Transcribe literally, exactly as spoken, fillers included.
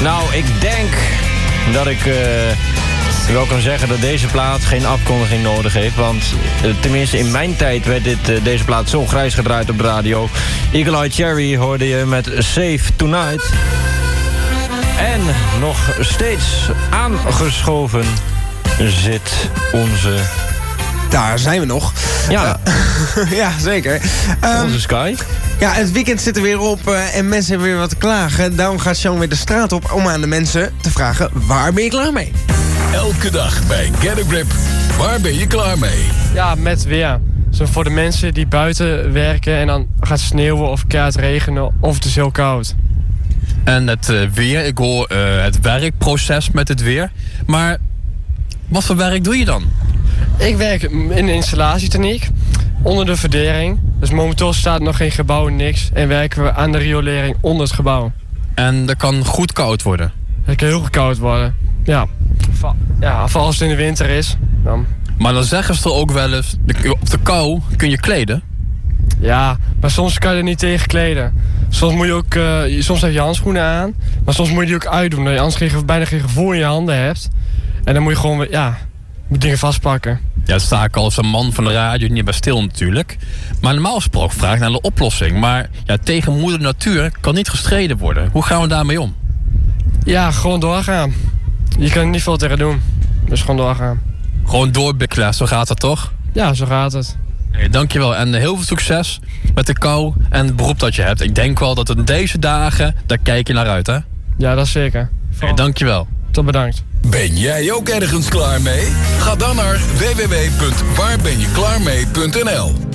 Nou, ik denk dat ik uh, wel kan zeggen dat deze plaat geen afkondiging nodig heeft. Want uh, tenminste in mijn tijd werd dit, uh, deze plaat zo grijs gedraaid op de radio. Eagle Eye Cherry hoorde je met Save Tonight. En nog steeds aangeschoven zit onze... Daar zijn we nog. Ja, uh, ja zeker. Um, onze Sky. Ja, het weekend zit er weer op uh, en mensen hebben weer wat te klagen. Daarom gaat Sean weer de straat op om aan de mensen te vragen... waar ben je klaar mee? Elke dag bij Get a Grip. Waar ben je klaar mee? Ja, met weer. Zo voor de mensen die buiten werken en dan gaat het sneeuwen of keihard regenen of het is heel koud. En het uh, weer, ik hoor uh, het werkproces met het weer. Maar wat voor werk doe je dan? Ik werk in de installatietechniek, onder de verdering. Dus momenteel staat nog geen gebouw, niks. En werken we aan de riolering onder het gebouw. En dat kan goed koud worden? Het kan heel goed koud worden, ja. Ja, vooral als het in de winter is. Dan. Maar dan zeggen ze er ook wel eens, op de kou kun je kleden? Ja, maar soms kan je er niet tegen kleden. Soms moet je ook, uh, soms heb je handschoenen aan, maar soms moet je die ook uitdoen. Dat je anders geen, bijna geen gevoel in je handen hebt. En dan moet je gewoon, ja, moet dingen vastpakken. Ja, dat sta ik als een man van de radio niet bij stil natuurlijk. Maar normaal gesproken vraag ik naar de oplossing. Maar ja, tegen moeder natuur kan niet gestreden worden. Hoe gaan we daarmee om? Ja, gewoon doorgaan. Je kan er niet veel tegen doen. Dus gewoon doorgaan. Gewoon doorbikkelen, zo gaat dat toch? Ja, zo gaat het. Hey, dankjewel en heel veel succes met de kou en het beroep dat je hebt. Ik denk wel dat in deze dagen, daar kijk je naar uit, hè? Ja, dat is zeker. Hey, dankjewel. Tot bedankt. Ben jij ook ergens klaar mee? Ga dan naar w w w punt waar ben je klaar mee punt n l.